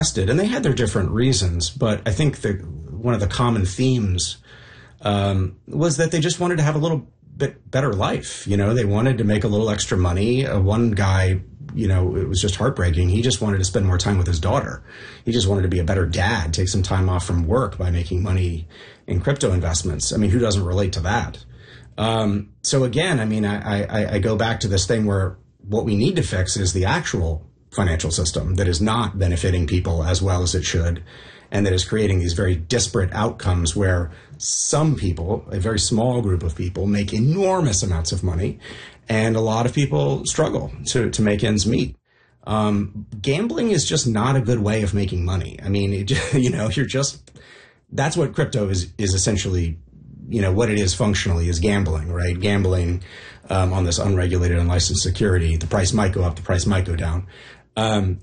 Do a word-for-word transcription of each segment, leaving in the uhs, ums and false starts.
invested, and they had their different reasons, but I think the one of the common themes um, was that they just wanted to have a little bit better life. You know, they wanted to make a little extra money. Uh, one guy, you know, it was just heartbreaking. He just wanted to spend more time with his daughter. He just wanted to be a better dad, take some time off from work by making money in crypto investments. I mean, who doesn't relate to that? Um, so again, I mean, I, I, I go back to this thing where what we need to fix is the actual financial system that is not benefiting people as well as it should, and that is creating these very disparate outcomes where some people, a very small group of people, make enormous amounts of money, and a lot of people struggle to, to make ends meet. Um, gambling is just not a good way of making money. I mean, it, you know, you're just, that's what crypto is, is essentially, you know, what it is functionally is gambling, right? Gambling um, on this unregulated, unlicensed security. The price might go up, the price might go down. Um,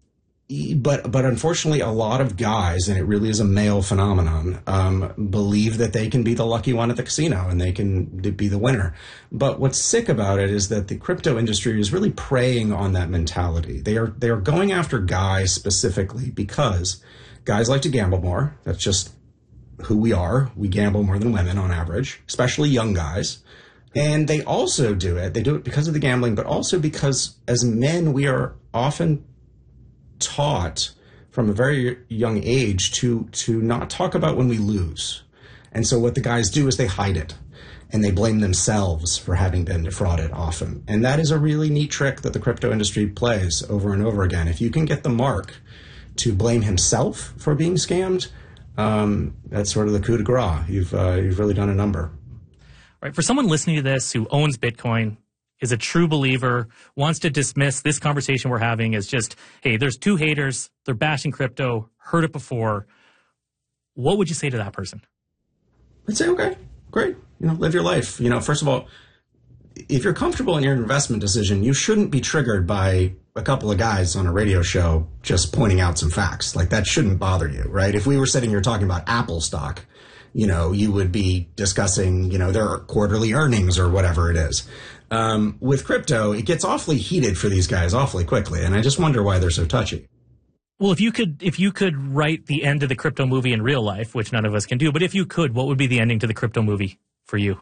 but, but unfortunately, a lot of guys, and it really is a male phenomenon, um, believe that they can be the lucky one at the casino and they can be the winner. But what's sick about it is that the crypto industry is really preying on that mentality. They are, they are going after guys specifically because guys like to gamble more. That's just who we are. We gamble more than women on average, especially young guys. And they also do it. They do it because of the gambling, but also because as men, we are often taught from a very young age to, to not talk about when we lose. And so what the guys do is they hide it and they blame themselves for having been defrauded often. And that is a really neat trick that the crypto industry plays over and over again. If you can get the mark to blame himself for being scammed, um, that's sort of the coup de grace. You've, uh, you've really done a number. Right. For someone listening to this who owns Bitcoin, is a true believer, wants to dismiss this conversation we're having as just, hey, there's two haters, they're bashing crypto, heard it before. What would you say to that person? I'd say, okay, great. You know, live your life. You know, first of all, if you're comfortable in your investment decision, you shouldn't be triggered by a couple of guys on a radio show just pointing out some facts. Like, that shouldn't bother you, right? If we were sitting here talking about Apple stock, you know, you would be discussing, you know, their quarterly earnings or whatever it is. Um, with crypto, it gets awfully heated for these guys awfully quickly, and I just wonder why they're so touchy. Well, if you could, if you could write the end of the crypto movie in real life, which none of us can do, but if you could, what would be the ending to the crypto movie for you?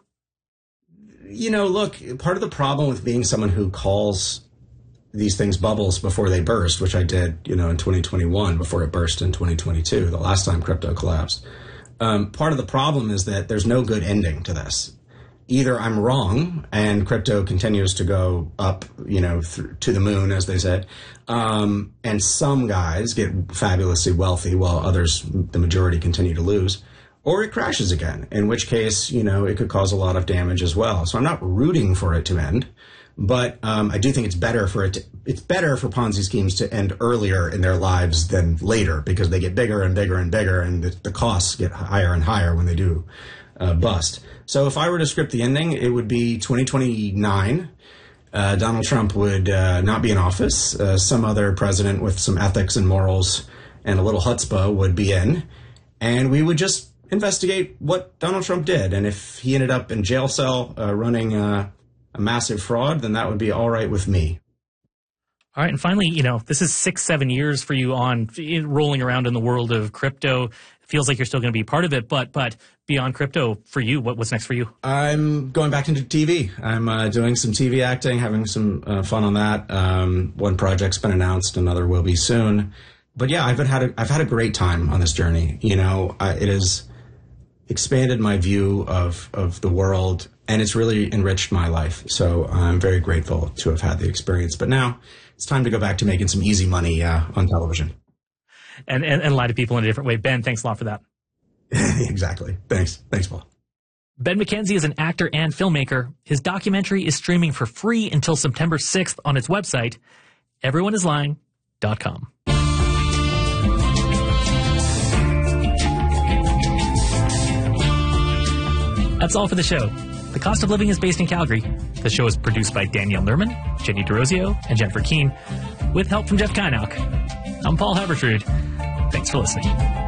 You know, look, part of the problem with being someone who calls these things bubbles before they burst, which I did, you know, in twenty twenty-one before it burst in twenty twenty-two, the last time crypto collapsed. Um, part of the problem is that there's no good ending to this. Either I'm wrong and crypto continues to go up, you know, th- to the moon, as they said, um, and some guys get fabulously wealthy while others, the majority, continue to lose, or it crashes again, in which case, you know, it could cause a lot of damage as well. So I'm not rooting for it to end, but um, I do think it's better for it to, it's better for Ponzi schemes to end earlier in their lives than later, because they get bigger and bigger and bigger, and the, the costs get higher and higher when they do uh, bust. So if I were to script the ending, it would be twenty twenty-nine. Uh, Donald Trump would uh, not be in office. Uh, some other president with some ethics and morals and a little chutzpah would be in, and we would just investigate what Donald Trump did. And if he ended up in jail cell uh, running uh, a massive fraud, then that would be all right with me. All right. And finally, you know, this is six, seven years for you on rolling around in the world of crypto. It feels like you're still going to be part of it, but but beyond crypto, for you, what, what's next for you? I'm going back into T V. I'm uh, doing some T V acting, having some uh, fun on that. Um, one project's been announced, another will be soon. But yeah, I've been had a, I've had a great time on this journey. You know, uh, it has expanded my view of of the world, and it's really enriched my life. So I'm very grateful to have had the experience. But now it's time to go back to making some easy money uh, on television. And, and, and lie to people in a different way. Ben, thanks a lot for that. Exactly. Thanks. Thanks, Paul. Ben McKenzie is an actor and filmmaker. His documentary is streaming for free until September sixth on its website, everyone is lying dot com. That's all for the show. The Cost of Living is based in Calgary. The show is produced by Danielle Nerman, Jenny DeRozio, and Jennifer Keane, with help from Jeff Kynock. I'm Paul Habertrud. Thanks for listening.